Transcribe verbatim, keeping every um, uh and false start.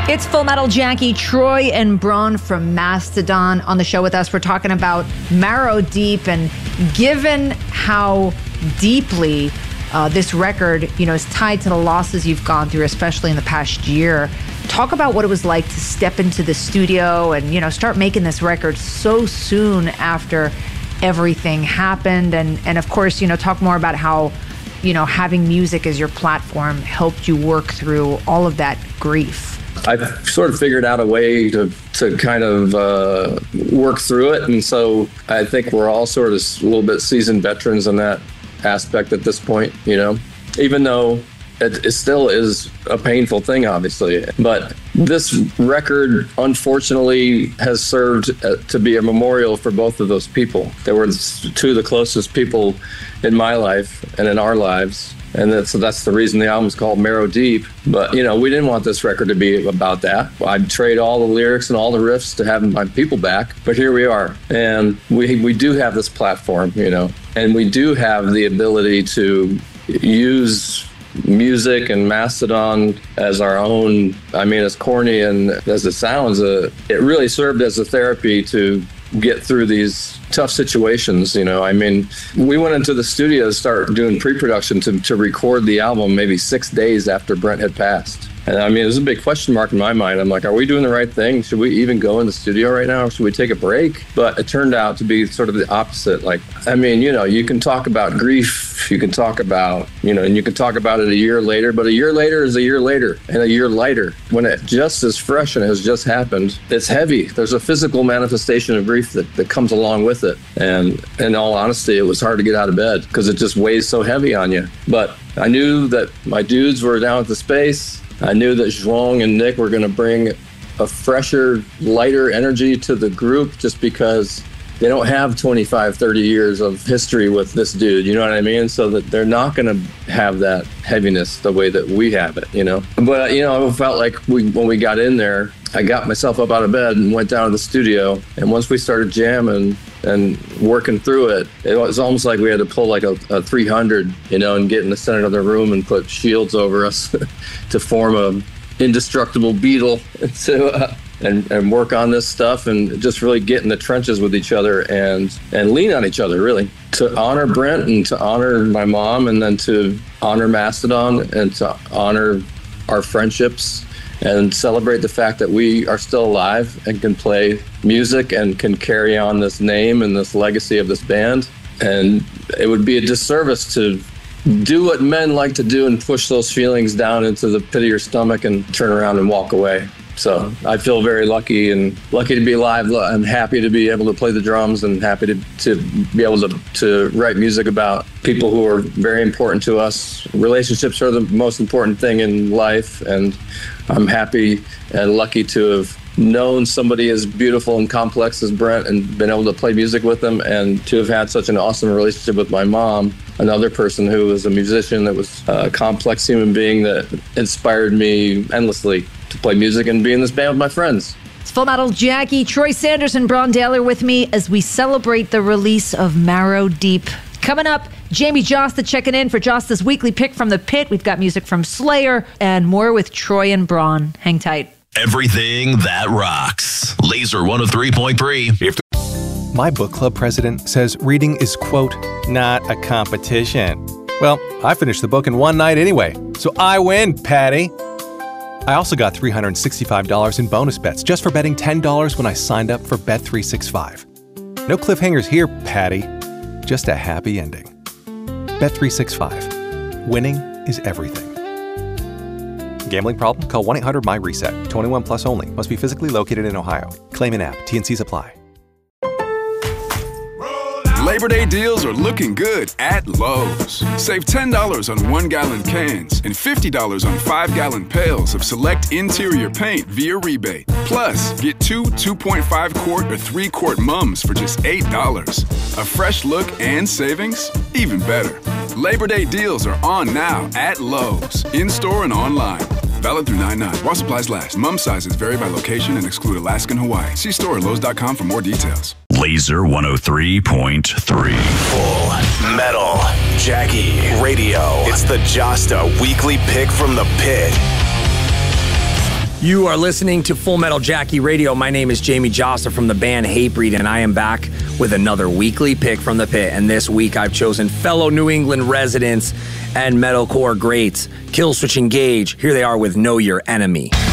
It's Full Metal Jackie, Troy and Braun from Mastodon on the show with us. We're talking about Marrow Deep, and given how deeply uh, this record, you know, is tied to the losses you've gone through, especially in the past year, talk about what it was like to step into the studio and, you know, start making this record so soon after everything happened. And, and of course, you know, talk more about how, you know, having music as your platform helped you work through all of that grief. I've sort of figured out a way to, to kind of uh, work through it. And so I think we're all sort of a little bit seasoned veterans in that aspect at this point, you know, even though it, it still is a painful thing, obviously. But this record, unfortunately, has served to be a memorial for both of those people. They were two of the closest people in my life and in our lives. And that's, so that's the reason the album's called Marrow Deep. But, you know, we didn't want this record to be about that. I'd trade all the lyrics and all the riffs to have my people back. But here we are. And we we do have this platform, you know, and we do have the ability to use music and Mastodon as our own. I mean, as corny and as it sounds, uh, it really served as a therapy to get through these tough situations, you know. I mean, we went into the studio to start doing pre-production to, to record the album maybe six days after Brent had passed. And I mean, there's a big question mark in my mind. I'm like, are we doing the right thing? Should we even go in the studio right now? Or should we take a break? But it turned out to be sort of the opposite. Like, I mean, you know, you can talk about grief, you can talk about, you know, and you can talk about it a year later, but a year later is a year later and a year lighter. When it just is fresh and has just happened, it's heavy. There's a physical manifestation of grief that, that comes along with it. And in all honesty, it was hard to get out of bed because it just weighs so heavy on you. But I knew that my dudes were down at the space. I knew that Zhuang and Nick were going to bring a fresher, lighter energy to the group just because they don't have twenty-five, thirty years of history with this dude, you know what I mean? So that they're not going to have that heaviness the way that we have it, you know? But, you know, I felt like we, when we got in there, I got myself up out of bed and went down to the studio. And once we started jamming and working through it, it was almost like we had to pull like a, a three hundred, you know, and get in the center of the room and put shields over us to form a indestructible beetle to, uh, and, and work on this stuff and just really get in the trenches with each other and, and lean on each other, really. To honor Brent and to honor my mom and then to honor Mastodon and to honor our friendships and celebrate the fact that we are still alive and can play music and can carry on this name and this legacy of this band. And it would be a disservice to do what men like to do and push those feelings down into the pit of your stomach and turn around and walk away. So I feel very lucky and lucky to be alive. I'm happy to be able to play the drums and happy to, to be able to, to write music about people who are very important to us. Relationships are the most important thing in life, and I'm happy and lucky to have known somebody as beautiful and complex as Brent and been able to play music with him, and to have had such an awesome relationship with my mom, another person who was a musician that was a complex human being that inspired me endlessly to play music and be in this band with my friends. It's Full Metal Jackie, Troy Sanders and Braun Daly with me as we celebrate the release of Marrow Deep. Coming up, Jamie Josta checking in for Josta's weekly pick from the pit. We've got music from Slayer and more with Troy and Braun. Hang tight. Everything that rocks. Laser one oh three point three. My book club president says reading is, quote, not a competition. Well, I finished the book in one night anyway, so I win, Patty. I also got three hundred sixty-five dollars in bonus bets just for betting ten dollars when I signed up for Bet three sixty-five. No cliffhangers here, Patty. Just a happy ending. Bet three sixty-five. Winning is everything. Gambling problem? Call one eight hundred my reset. twenty-one plus only. Must be physically located in Ohio. Claim in app. T N Cs apply. Labor Day deals are looking good at Lowe's. Save ten dollars on one-gallon cans and fifty dollars on five-gallon pails of select interior paint via rebate. Plus, get two two point five quart or three quart mums for just eight dollars. A fresh look and savings? Even better. Labor Day deals are on now at Lowe's, in-store and online. Valid through nine nine. While supplies last. Mum sizes vary by location and exclude Alaska and Hawaii. See store at lowes dot com for more details. Laser one oh three point three. Full Metal Jackie Radio. It's the Josta weekly pick from the pit. You are listening to Full Metal Jackie Radio. My name is Jamie Josser from the band Hatebreed, and I am back with another weekly pick from the pit. And this week I've chosen fellow New England residents and metalcore greats, Killswitch Engage. Here they are with Know Your Enemy.